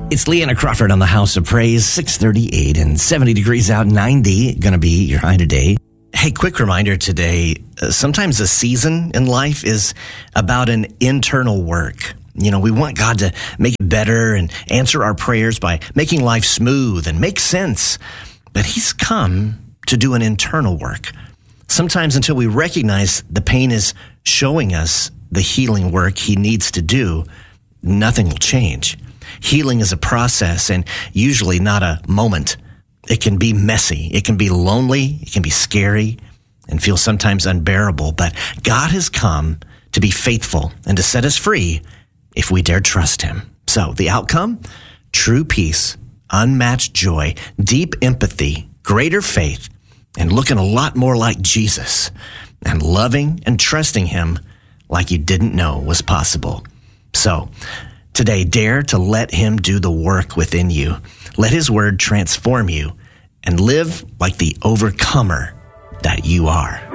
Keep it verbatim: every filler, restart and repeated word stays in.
It's Leanna Crawford on the House of Praise, six thirty-eight and seventy degrees out, ninety going to be your high today. Hey, quick reminder today, uh, sometimes a season in life is about an internal work. You know, we want God to make it better and answer our prayers by making life smooth and make sense. But he's come to do an internal work. Sometimes until we recognize the pain is showing us the healing work he needs to do, nothing will change. Healing is a process and usually not a moment. It can be messy. It can be lonely. It can be scary and feel sometimes unbearable. But God has come to be faithful and to set us free if we dare trust him. So the outcome, true peace, unmatched joy, deep empathy, greater faith, and looking a lot more like Jesus and loving and trusting him like you didn't know was possible. So today, dare to let him do the work within you. Let his word transform you and live like the overcomer that you are.